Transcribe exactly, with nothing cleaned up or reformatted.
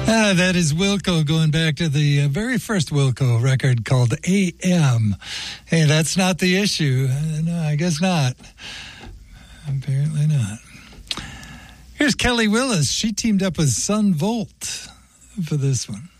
Ah, that is Wilco going back to the uh, very first Wilco record called A M. Hey, that's not the issue. Uh, no, I guess not. Apparently not. Here's Kelly Willis. She teamed up with Sun Volt for this one.